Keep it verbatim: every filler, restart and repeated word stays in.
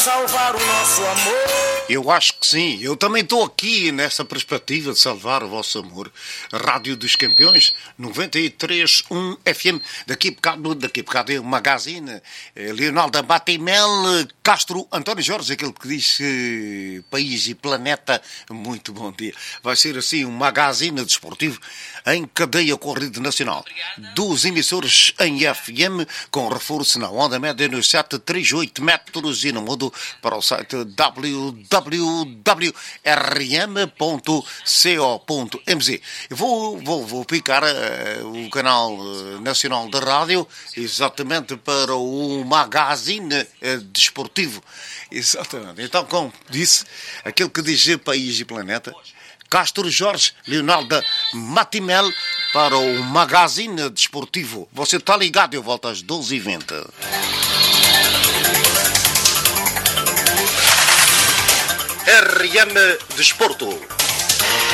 Salvar o nosso amor. Eu acho que sim. Eu também estou aqui nessa perspectiva de salvar o vosso amor. Rádio dos Campeões, noventa e três ponto um F M. Daqui a bocado, daqui a bocado é o Magazine. Leonardo Batimel, Castro, António Jorge, aquele que diz eh, País e Planeta. Muito bom dia. Vai ser assim um Magazine desportivo em cadeia com a rede nacional. Dos emissores em F M, com reforço na onda média nos setecentos e trinta e oito metros e no mundo para o site w w w ponto r m ponto co ponto m z. Eu vou, vou, vou picar uh, o canal uh, nacional de rádio exatamente para o Magazine uh, desportivo. Exatamente. Então, como disse, aquele que diz País e Planeta, Castro Jorge, Leonardo Batimel para o Magazine desportivo. Você está ligado? Eu volto às doze e vinte. R M Desporto.